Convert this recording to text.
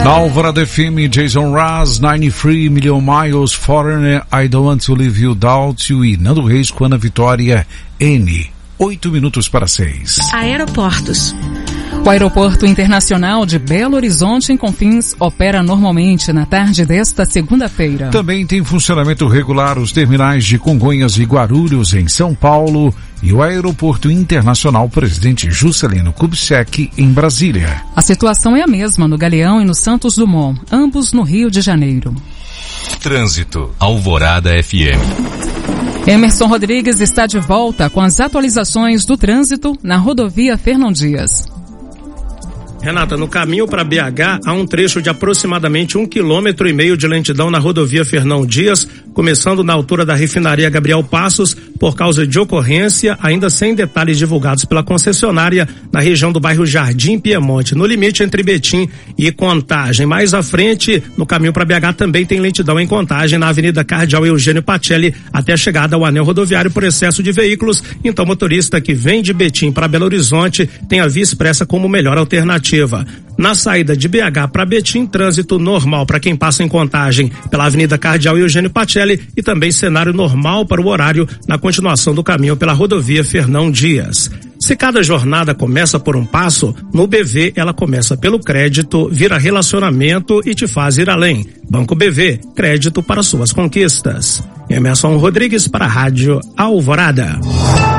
Na Alvorada FM, Jason Raz, 93 Million Miles, Foreigner, I Don't Want to Leave You, Doubt You, e Nando Reis com Ana Vitória, N. 8 minutos para 6. Aeroportos. O Aeroporto Internacional de Belo Horizonte, em Confins, opera normalmente na tarde desta segunda-feira. Também tem funcionamento regular os terminais de Congonhas e Guarulhos, em São Paulo, e o Aeroporto Internacional Presidente Juscelino Kubitschek, em Brasília. A situação é a mesma no Galeão e no Santos Dumont, ambos no Rio de Janeiro. Trânsito, Alvorada FM. Emerson Rodrigues está de volta com as atualizações do trânsito na rodovia Fernão Dias. Renata, no caminho para BH há um trecho de aproximadamente 1,5 km de lentidão na rodovia Fernão Dias, começando na altura da refinaria Gabriel Passos, por causa de ocorrência, ainda sem detalhes divulgados pela concessionária, na região do bairro Jardim Piemonte, no limite entre Betim e Contagem. Mais à frente, no caminho para BH também tem lentidão em Contagem, na Avenida Cardeal Eugênio Pacelli, até a chegada ao anel rodoviário por excesso de veículos. Então, motorista que vem de Betim para Belo Horizonte tem a Via Expressa como melhor alternativa. Na saída de BH para Betim, trânsito normal para quem passa em Contagem pela Avenida Cardeal Eugênio Pacelli, e também cenário normal para o horário na continuação do caminho pela rodovia Fernão Dias. Se cada jornada começa por um passo, no BV ela começa pelo crédito, vira relacionamento e te faz ir além. Banco BV, crédito para suas conquistas. Emerson Rodrigues para a Rádio Alvorada.